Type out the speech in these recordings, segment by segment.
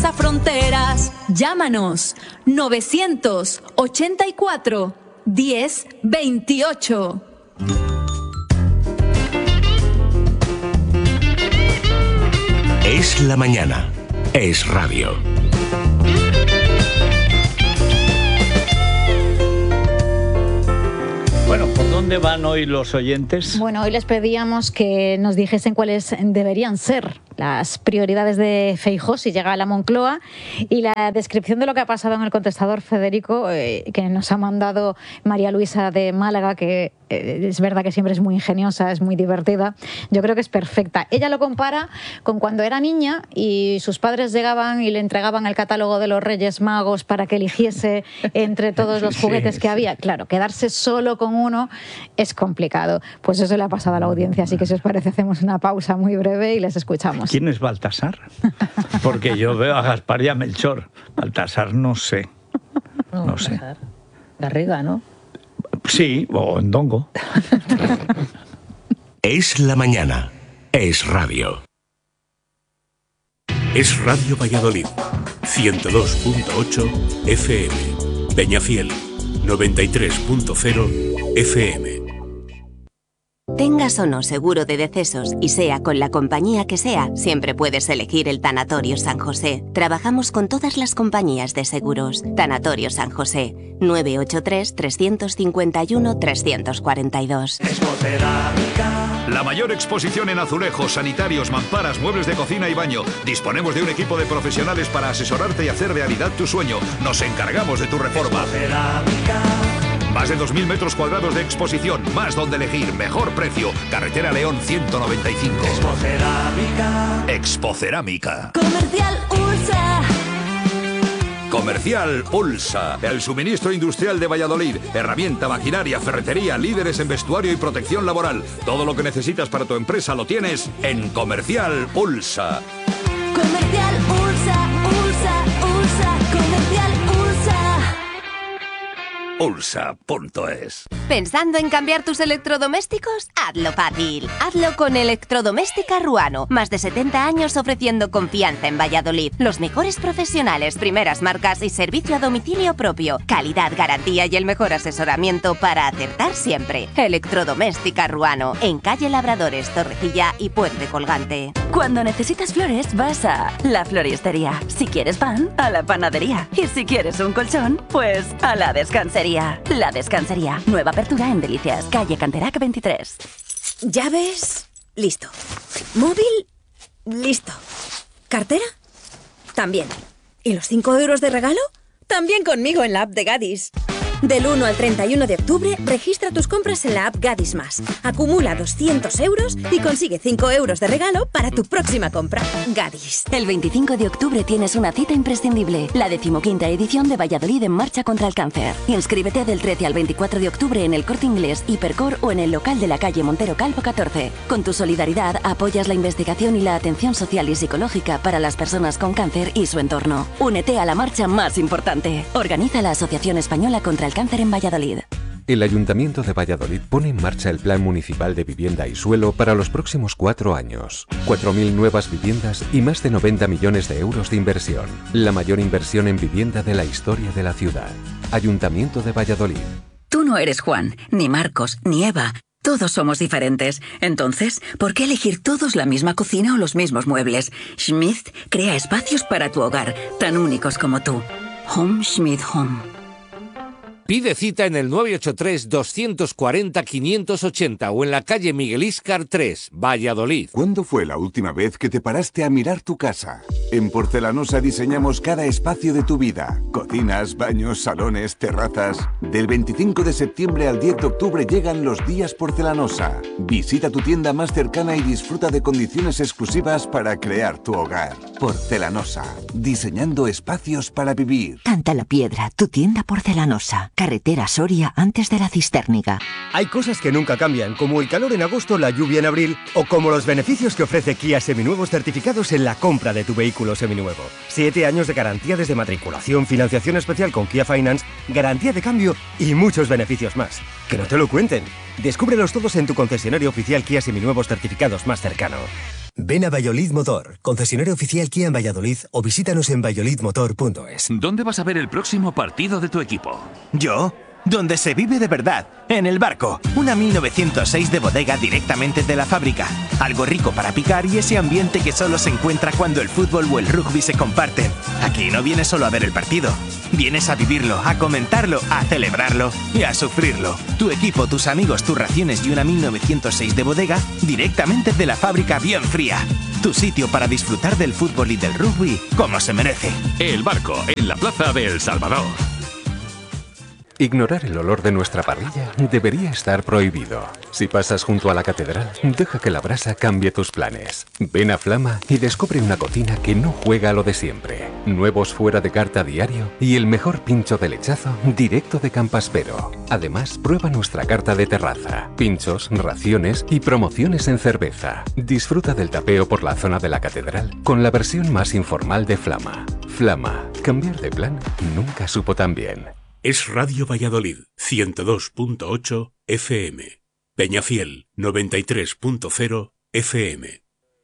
traspasa fronteras. Llámanos 984 1028. Es la mañana. Es radio. Bueno, ¿por dónde van hoy los oyentes? Bueno, hoy les pedíamos que nos dijesen cuáles deberían ser las prioridades de Feijóo si llega a la Moncloa, y la descripción de lo que ha pasado en el contestador, Federico, que nos ha mandado María Luisa de Málaga, que es verdad que siempre es muy ingeniosa, es muy divertida. Yo creo que es perfecta. Ella lo compara con cuando era niña y sus padres llegaban y le entregaban el catálogo de los Reyes Magos para que eligiese entre todos los juguetes que había. Claro, quedarse solo con uno es complicado. Pues eso le ha pasado a la audiencia, así que si os parece hacemos una pausa muy breve y les escuchamos. ¿Quién es Baltasar? Porque yo veo a Gaspar y a Melchor. Baltasar no sé. No sé. Garriga, ¿no? Sí, o Ndongo. Es la mañana. Es radio. Es Radio Valladolid. 102.8 FM. Peñafiel. 93.0 FM. Tengas o no seguro de decesos y sea con la compañía que sea, siempre puedes elegir el Tanatorio San José. Trabajamos con todas las compañías de seguros. Tanatorio San José, 983-351-342. La mayor exposición en azulejos, sanitarios, mamparas, muebles de cocina y baño. Disponemos de un equipo de profesionales para asesorarte y hacer realidad tu sueño. Nos encargamos de tu reforma. Más de 2.000 metros cuadrados de exposición, más donde elegir, mejor precio. Carretera León 195. Expocerámica. Comercial Ursa. Comercial Ulsa, el suministro industrial de Valladolid. Herramienta, maquinaria, ferretería, líderes en vestuario y protección laboral. Todo lo que necesitas para tu empresa lo tienes en Comercial Ulsa. Comercial Ursa, Ursa, Ursa, Comercial Ursa. Ulsa.es. ¿Pensando en cambiar tus electrodomésticos? Hazlo fácil. Hazlo con Electrodoméstica Ruano. Más de 70 años ofreciendo confianza en Valladolid. Los mejores profesionales, primeras marcas y servicio a domicilio propio. Calidad, garantía y el mejor asesoramiento para acertar siempre. Electrodoméstica Ruano. En calle Labradores, Torrecilla y Puente Colgante. Cuando necesitas flores, vas a la floristería. Si quieres pan, a la panadería. Y si quieres un colchón, pues a la descansería. La Descansería. Nueva apertura en Delicias, calle Canterac 23. ¿Llaves? Listo. ¿Móvil? Listo. ¿Cartera? También. ¿Y los 5 euros de regalo? También conmigo en la app de Gadis. Del 1 al 31 de octubre, registra tus compras en la app Gadis Más. Acumula 200 euros y consigue 5 euros de regalo para tu próxima compra. Gadis. El 25 de octubre tienes una cita imprescindible. La 15ª edición de Valladolid en Marcha contra el Cáncer. Inscríbete del 13 al 24 de octubre en el Corte Inglés, Hipercor o en el local de la calle Montero Calvo 14. Con tu solidaridad apoyas la investigación y la atención social y psicológica para las personas con cáncer y su entorno. Únete a la marcha más importante. Organiza la Asociación Española contra el Cáncer en Valladolid. El Ayuntamiento de Valladolid pone en marcha el Plan Municipal de Vivienda y Suelo para los próximos 4 años. 4.000 nuevas viviendas y más de 90 millones de euros de inversión. La mayor inversión en vivienda de la historia de la ciudad. Ayuntamiento de Valladolid. Tú no eres Juan, ni Marcos, ni Eva. Todos somos diferentes. Entonces, ¿por qué elegir todos la misma cocina o los mismos muebles? Schmidt crea espacios para tu hogar, tan únicos como tú. Home Schmidt Home. Pide cita en el 983-240-580 o en la calle Miguel Íscar 3, Valladolid. ¿Cuándo fue la última vez que te paraste a mirar tu casa? En Porcelanosa diseñamos cada espacio de tu vida. Cocinas, baños, salones, terrazas. Del 25 de septiembre al 10 de octubre llegan los días Porcelanosa. Visita tu tienda más cercana y disfruta de condiciones exclusivas para crear tu hogar. Porcelanosa. Diseñando espacios para vivir. Canta la Piedra, tu tienda porcelanosa. Carretera Soria antes de la Cistérniga. Hay cosas que nunca cambian, como el calor en agosto, la lluvia en abril, o como los beneficios que ofrece Kia Seminuevos certificados en la compra de tu vehículo seminuevo. 7 años de garantía desde matriculación, financiación especial con Kia Finance, garantía de cambio y muchos beneficios más. Que no te lo cuenten. Descúbrelos todos en tu concesionario oficial Kia Seminuevos certificados más cercano. Ven a Valladolid Motor, concesionario oficial Kia en Valladolid, o visítanos en valladolidmotor.es. ¿Dónde vas a ver el próximo partido de tu equipo? ¿Yo? Donde se vive de verdad, en El Barco, una 1906 de bodega directamente de la fábrica. Algo rico para picar y ese ambiente que solo se encuentra cuando el fútbol o el rugby se comparten. Aquí no vienes solo a ver el partido, vienes a vivirlo, a comentarlo, a celebrarlo y a sufrirlo. Tu equipo, tus amigos, tus raciones y una 1906 de bodega directamente de la fábrica bien fría. Tu sitio para disfrutar del fútbol y del rugby como se merece. El Barco, en la plaza de El Salvador. Ignorar el olor de nuestra parrilla debería estar prohibido. Si pasas junto a la catedral, deja que la brasa cambie tus planes. Ven a Flama y descubre una cocina que no juega a lo de siempre. Nuevos fuera de carta diario y el mejor pincho de lechazo directo de Campaspero. Además, prueba nuestra carta de terraza, pinchos, raciones y promociones en cerveza. Disfruta del tapeo por la zona de la catedral con la versión más informal de Flama. Flama, cambiar de plan nunca supo tan bien. Es Radio Valladolid, 102.8 FM. Peñafiel, 93.0 FM.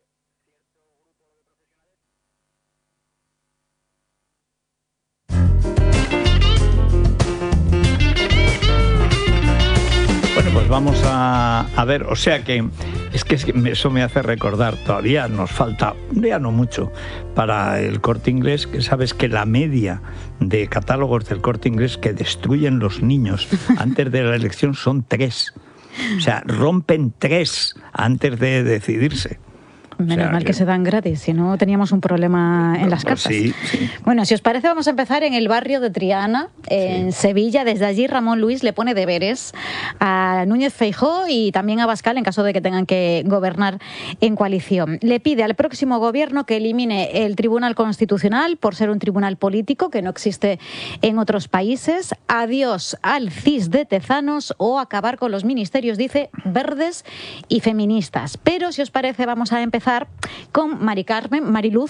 Bueno, pues vamos a ver, o sea que eso me hace recordar, todavía nos falta, ya no mucho, para el Corte Inglés, que sabes que la media de catálogos del Corte Inglés que destruyen los niños antes de la elección son 3. O sea, rompen 3 antes de decidirse. Menos mal que se dan gratis, si no teníamos un problema en las casas. Sí. Bueno, si os parece, vamos a empezar en el barrio de Triana, en Sevilla. Desde allí Ramón Luis le pone deberes a Núñez Feijóo y también a Abascal en caso de que tengan que gobernar en coalición. Le pide al próximo gobierno que elimine el Tribunal Constitucional por ser un tribunal político que no existe en otros países. Adiós al CIS de Tezanos o acabar con los ministerios, dice, verdes y feministas. Pero si os parece, vamos a empezar con Mari Carmen,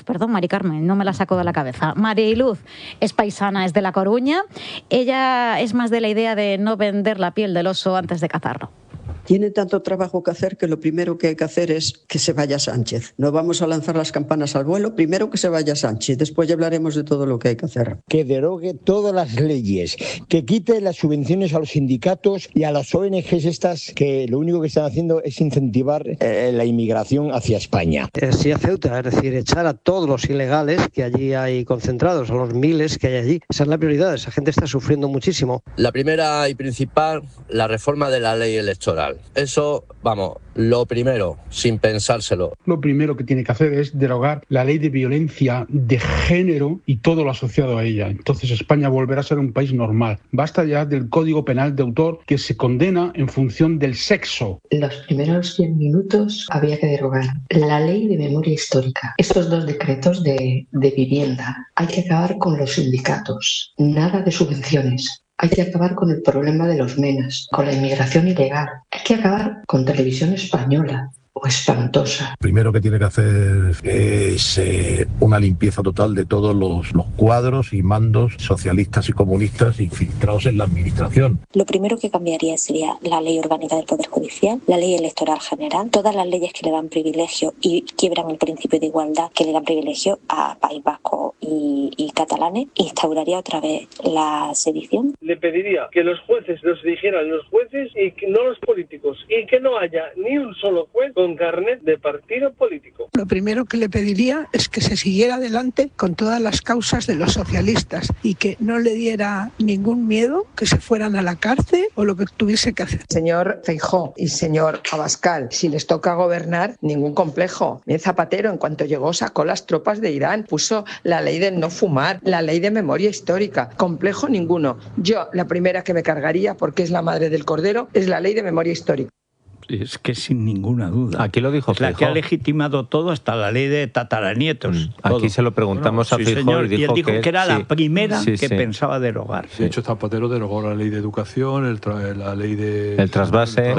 no me la saco de la cabeza. Mariluz es paisana, es de La Coruña. Ella es más de la idea de no vender la piel del oso antes de cazarlo. Tiene tanto trabajo que hacer que lo primero que hay que hacer es que se vaya Sánchez. No vamos a lanzar las campanas al vuelo, primero que se vaya Sánchez, después ya hablaremos de todo lo que hay que hacer. Que derogue todas las leyes, que quite las subvenciones a los sindicatos y a las ONGs estas que lo único que están haciendo es incentivar la inmigración hacia España. Sí a Ceuta, es decir, echar a todos los ilegales que allí hay concentrados, a los miles que hay allí. Esa es la prioridad, esa gente está sufriendo muchísimo. La primera y principal, la reforma de la ley electoral. Eso, vamos, lo primero, sin pensárselo. Lo primero que tiene que hacer es derogar la ley de violencia de género y todo lo asociado a ella. Entonces España volverá a ser un país normal. Basta ya del Código Penal de autor que se condena en función del sexo. Los primeros 100 minutos había que derogar la ley de memoria histórica. Estos 2 decretos de vivienda. Hay que acabar con los sindicatos. Nada de subvenciones. Hay que acabar con el problema de los menas, con la inmigración ilegal. Hay que acabar con Televisión Española, o espantosa. Primero que tiene que hacer es una limpieza total de todos los cuadros y mandos socialistas y comunistas infiltrados en la administración. Lo primero que cambiaría sería la ley orgánica del Poder Judicial, la ley electoral general, todas las leyes que le dan privilegio y quiebran el principio de igualdad que le dan privilegio a País Vasco y catalanes. Instauraría otra vez la sedición. Le pediría que los jueces los eligieran los jueces y que no los políticos, y que no haya ni un solo juez con carnet de partido político. Lo primero que le pediría es que se siguiera adelante con todas las causas de los socialistas y que no le diera ningún miedo que se fueran a la cárcel o lo que tuviese que hacer. Señor Feijóo y señor Abascal, si les toca gobernar, ningún complejo. Zapatero, en cuanto llegó, sacó las tropas de Irán, puso la ley del no fumar, la ley de memoria histórica. Complejo ninguno. Yo, la primera que me cargaría, porque es la madre del cordero, es la ley de memoria histórica. Es que sin ninguna duda. Aquí lo dijo Feijóo. La que ha legitimado todo, hasta la ley de tataranietos. Aquí se lo preguntamos a Feijóo y él dijo que era la primera que pensaba derogar. De hecho, Zapatero derogó la ley de educación, la ley de... El trasvase.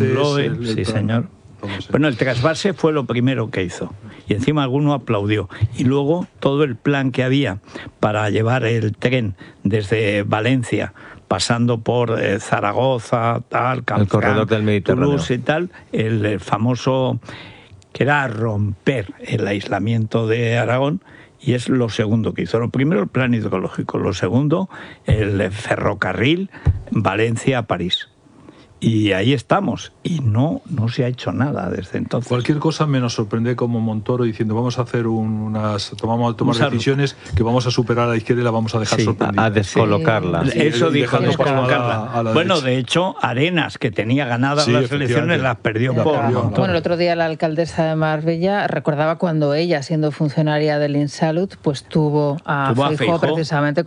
Sí, señor. Bueno, el trasvase fue lo primero que hizo. Y encima alguno aplaudió. Y luego todo el plan que había para llevar el tren desde Valencia, pasando por Zaragoza, tal, el corredor del Mediterráneo, Toulouse y tal, el famoso que era romper el aislamiento de Aragón, y es lo segundo que hizo. Lo primero, el plan hidrológico. Lo segundo, el ferrocarril Valencia-París. Y ahí estamos, y no se ha hecho nada desde entonces. Cualquier cosa menos sorprende como Montoro diciendo vamos a hacer tomar decisiones que vamos a superar a la izquierda y la vamos a dejar sorprendida. A descolocarla. Sí. Eso dijo, descolocarla. A la bueno, derecha. de hecho, Arenas, que tenía ganadas las elecciones, las perdió por Montoro. Bueno, el otro día la alcaldesa de Marbella recordaba cuando ella, siendo funcionaria del Insalud, pues tuvo a Feijóo precisamente